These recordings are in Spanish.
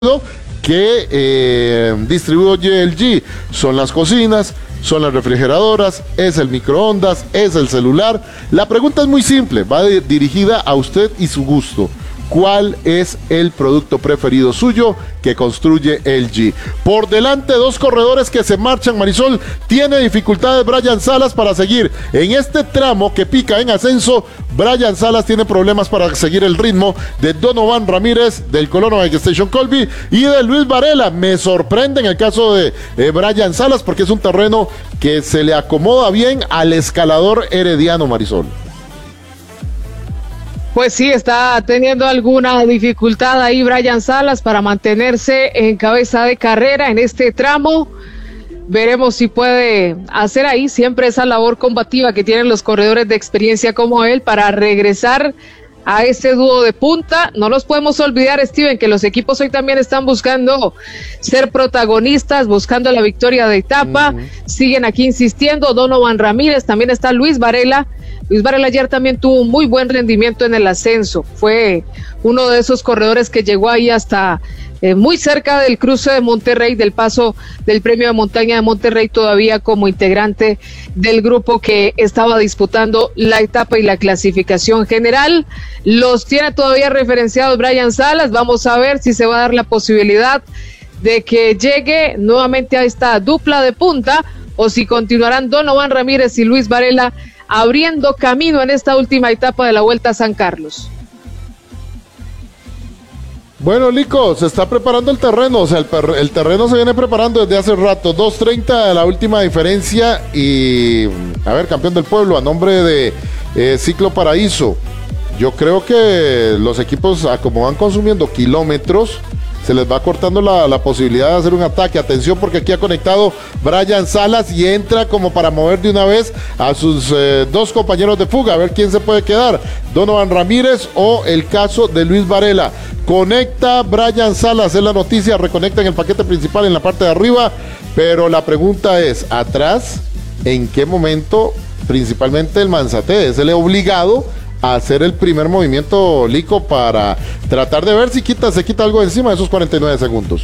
que distribuye LG. Son las cocinas, son las refrigeradoras, es el microondas, es el celular. La pregunta es muy simple, va dirigida a usted y su gusto. ¿Cuál es el producto preferido suyo que construye LG? Por delante, dos corredores que se marchan. Marisol, tiene dificultades Brian Salas para seguir. En este tramo que pica en ascenso, Brian Salas tiene problemas para seguir el ritmo de Donovan Ramírez, del Colono Station Colby, y de Luis Varela. Me sorprende en el caso de Brian Salas, porque es un terreno que se le acomoda bien al escalador herediano, Marisol. Pues sí, está teniendo alguna dificultad ahí Brian Salas para mantenerse en cabeza de carrera en este tramo. Veremos si puede hacer ahí siempre esa labor combativa que tienen los corredores de experiencia como él para regresar a ese dúo de punta. No los podemos olvidar, Steven, que los equipos hoy también están buscando ser protagonistas, buscando la victoria de etapa. Siguen aquí insistiendo Donovan Ramírez, también está Luis Varela. Luis Varela ayer también tuvo un muy buen rendimiento en el ascenso. Fue uno de esos corredores que llegó ahí hasta muy cerca del cruce de Monterrey, del paso del Premio de Montaña de Monterrey, todavía como integrante del grupo que estaba disputando la etapa y la clasificación general. Los tiene todavía referenciados Brian Salas. Vamos a ver si se va a dar la posibilidad de que llegue nuevamente a esta dupla de punta o si continuarán Donovan Ramírez y Luis Varela abriendo camino en esta última etapa de la Vuelta a San Carlos. Bueno, Lico, se está preparando el terreno, o sea, el terreno se viene preparando desde hace rato. 2:30 de la última diferencia y, a ver, campeón del pueblo, a nombre de Ciclo Paraíso. Yo creo que los equipos, como van consumiendo kilómetros, se les va cortando la posibilidad de hacer un ataque. Atención, porque aquí ha conectado Brian Salas y entra como para mover de una vez a sus dos compañeros de fuga, a ver quién se puede quedar, Donovan Ramírez o el caso de Luis Varela. Conecta Brian Salas, es la noticia, reconecta en el paquete principal en la parte de arriba, pero la pregunta es, ¿atrás? ¿En qué momento? Principalmente el Manzate, es el obligado a hacer el primer movimiento, Lico, para tratar de ver si se quita algo encima de esos 49 segundos.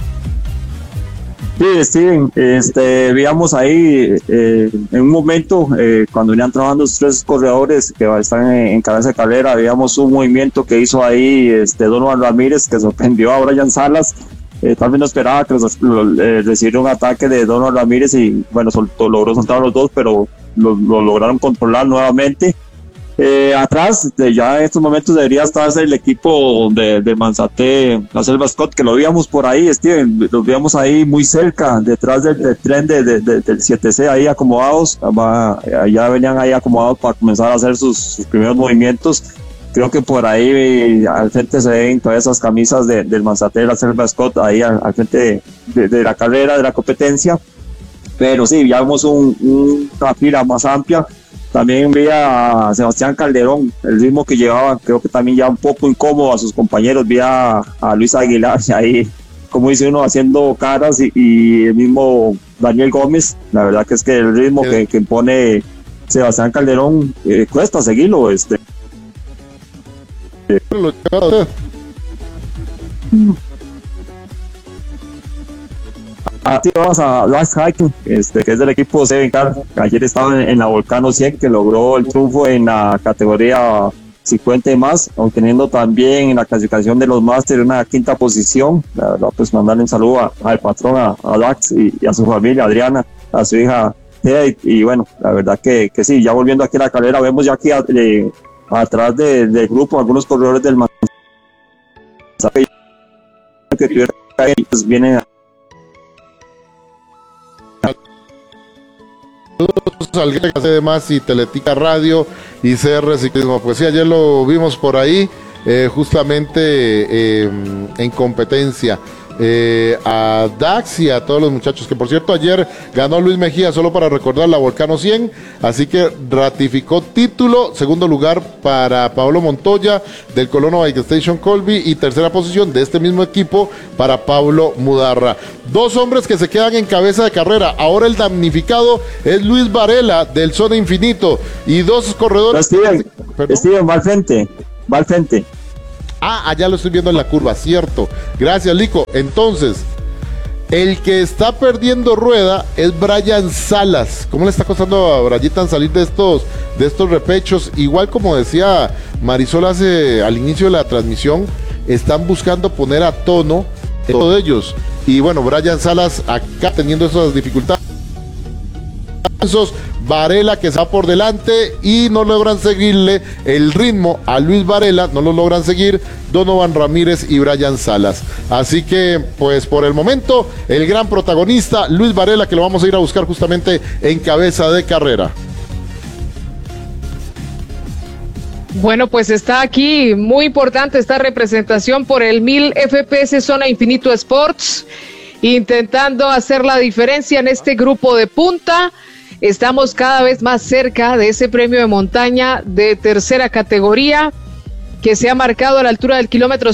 Sí, Steven, veíamos ahí en un momento cuando venían trabajando los tres corredores que están en cabeza de carrera, veíamos un movimiento que hizo ahí Donovan Ramírez que sorprendió a Brian Salas. Tal vez no esperaba que recibiera un ataque de Donovan Ramírez y bueno, logró soltar a los dos, pero lo lograron controlar nuevamente. Atrás, ya en estos momentos debería estar el equipo de Manzate, la Selva Scott, que lo veíamos por ahí, Steven, lo veíamos ahí muy cerca, detrás del tren del 7C, ahí acomodados, ya venían ahí acomodados para comenzar a hacer sus primeros movimientos. Creo que por ahí al frente se ven todas esas camisas del Manzate, de la Selva Scott, ahí al frente de la carrera, de la competencia. Pero sí, ya vemos una fila más amplia. También vi a Sebastián Calderón, el ritmo que llevaba, creo que también ya un poco incómodo a sus compañeros. Vi a Luis Aguilar ahí, como dice uno, haciendo caras y el mismo Daniel Gómez. La verdad que es que el ritmo que impone Sebastián Calderón cuesta seguirlo. Así vamos a Last Hiking, que es del equipo Seven Car. Ayer estaba en la Volcano 100, que logró el triunfo en la categoría 50 y más, obteniendo también en la clasificación de los Masters una quinta posición. La verdad, pues mandarle un saludo al patrón, a Dax y a su familia, Adriana, a su hija Tea, y bueno, la verdad que sí, ya volviendo aquí a la carrera, vemos ya aquí atrás del grupo algunos corredores del Manzate que tuvieron pues vienen de más y Teletica Radio y CR Ciclismo. Pues sí, ayer lo vimos por ahí, justamente en competencia. A Dax y a todos los muchachos, que por cierto ayer ganó Luis Mejía, solo para recordar, la Volcano 100, así que ratificó título. Segundo lugar para Pablo Montoya del Colono Bike Station Colby y tercera posición de este mismo equipo para Pablo Mudarra. Dos hombres que se quedan en cabeza de carrera. Ahora el damnificado es Luis Varela del Zona Infinito y dos corredores. Steven, va al frente. allá lo estoy viendo en la curva, cierto. Gracias, Lico. Entonces, el que está perdiendo rueda es Brian Salas. ¿Cómo le está costando a Brayitan salir de estos repechos? Igual como decía Marisol al inicio de la transmisión, están buscando poner a tono todos ellos. Y bueno, Brian Salas acá teniendo esas dificultades. Varela que se va por delante y no logran seguirle el ritmo a Luis Varela, no lo logran seguir Donovan Ramírez y Brian Salas. Así que, pues por el momento, el gran protagonista, Luis Varela, que lo vamos a ir a buscar justamente en cabeza de carrera. Bueno, pues está aquí muy importante esta representación por el 1000 FPS Zona Infinito Sports, intentando hacer la diferencia en este grupo de punta. Estamos cada vez más cerca de ese premio de montaña de tercera categoría que se ha marcado a la altura del kilómetro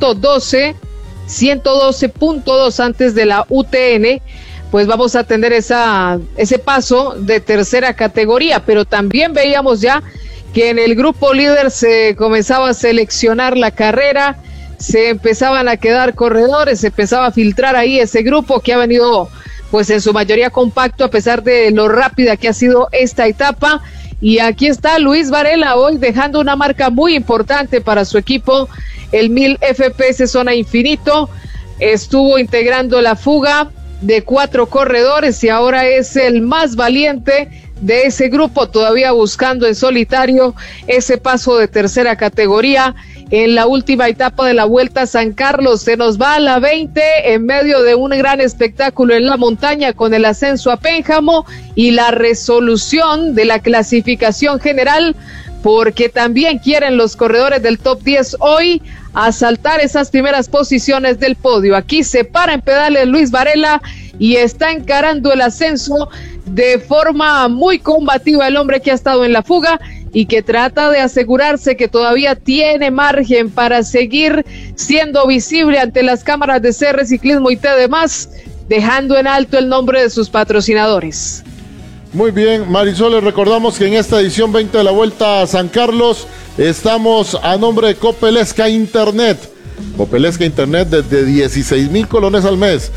112.2 antes de la UTN. Pues vamos a tener ese paso de tercera categoría, pero también veíamos ya que en el grupo líder se comenzaba a seleccionar la carrera, se empezaban a quedar corredores, se empezaba a filtrar ahí ese grupo que ha venido pues en su mayoría compacto a pesar de lo rápida que ha sido esta etapa. Y aquí está Luis Varela hoy dejando una marca muy importante para su equipo, el 1000 FPS Zona Infinito. Estuvo integrando la fuga de 4 corredores y ahora es el más valiente de ese grupo, todavía buscando en solitario ese paso de tercera categoría en la última etapa de la Vuelta a San Carlos. Se nos va a la 20 en medio de un gran espectáculo en la montaña con el ascenso a Pénjamo y la resolución de la clasificación general, porque también quieren los corredores del top 10 hoy asaltar esas primeras posiciones del podio. Aquí se para en pedales Luis Varela y está encarando el ascenso de forma muy combativa el hombre que ha estado en la fuga y que trata de asegurarse que todavía tiene margen para seguir siendo visible ante las cámaras de CR Ciclismo y TDMás, dejando en alto el nombre de sus patrocinadores. Muy bien, Marisol, les recordamos que en esta edición 20 de la Vuelta a San Carlos estamos a nombre de Copelesca Internet. Copelesca Internet desde 16,000 colones al mes.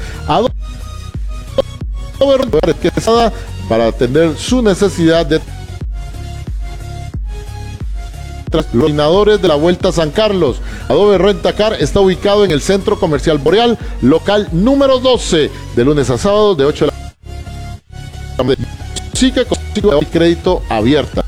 Para atender su necesidad de patrocinadores de la Vuelta a San Carlos. Adobe Rentacar está ubicado en el Centro Comercial Boreal, local número 12, de lunes a sábado de 8 de la tarde. Sí que consigo el crédito abierta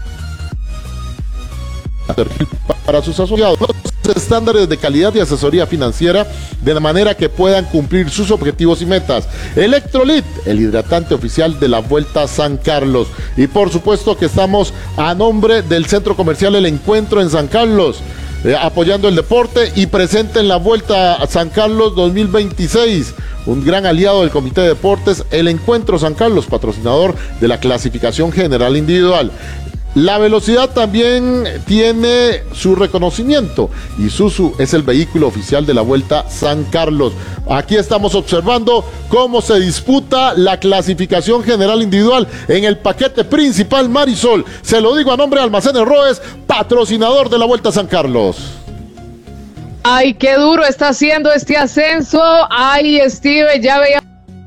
para sus asociados, los estándares de calidad y asesoría financiera, de manera que puedan cumplir sus objetivos y metas. Electrolit, el hidratante oficial de la Vuelta a San Carlos. Y por supuesto que estamos a nombre del Centro Comercial El Encuentro en San Carlos, apoyando el deporte y presente en la Vuelta a San Carlos 2026. Un gran aliado del Comité de Deportes, El Encuentro San Carlos, patrocinador de la clasificación general individual. La velocidad también tiene su reconocimiento. Isuzu es el vehículo oficial de la Vuelta San Carlos. Aquí estamos observando cómo se disputa la clasificación general individual en el paquete principal, Marisol. Se lo digo a nombre de Almacenes Roes, patrocinador de la Vuelta San Carlos. Ay, qué duro está haciendo este ascenso. Ay, Steve, ya veía.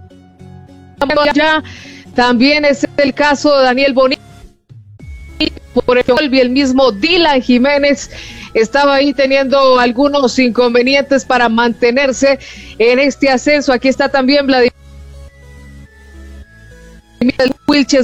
Ya también es el caso de Daniel Bonilla. Por el mismo Dylan Jiménez estaba ahí teniendo algunos inconvenientes para mantenerse en este ascenso. Aquí está también Vladimir Wilches,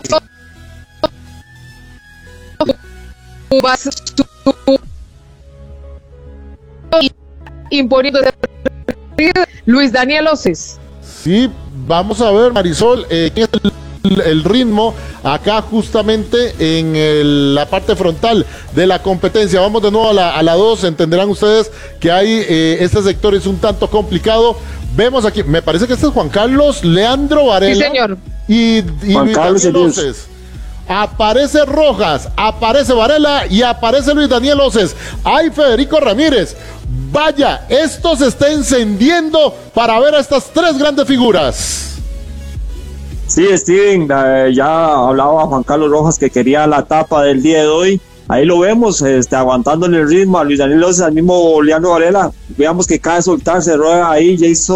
imponiendo Luis Daniel Oces. Sí, vamos a ver, Marisol, el ritmo acá justamente en la parte frontal de la competencia. Vamos de nuevo a la 2. Entenderán ustedes que hay este sector es un tanto complicado. Vemos aquí, me parece que este es Juan Carlos Leandro Varela. Sí, señor. Y Luis Daniel Oces. Aparece Rojas, aparece Varela y aparece Luis Daniel Oces. ¡Ay, Federico Ramírez! Vaya, esto se está encendiendo para ver a estas tres grandes figuras. Sí, Steven, ya hablaba Juan Carlos Rojas que quería la etapa del día de hoy. ahí lo vemos, aguantándole el ritmo a Luis Daniel López, al mismo Leandro Varela, veamos que cae soltar, se rueda ahí, Jason